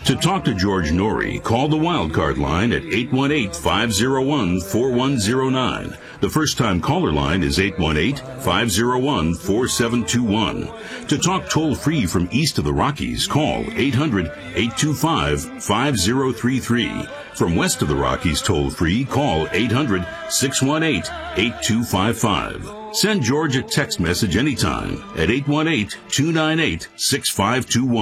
To talk to George Norrie, call the Wildcard line at 818-501-4109. The first-time caller line is 818-501-4721. To talk toll-free from east of the Rockies, call 800-825-5033. From west of the Rockies toll-free, call 800-618-8255. Send George a text message anytime at 818-298-6521.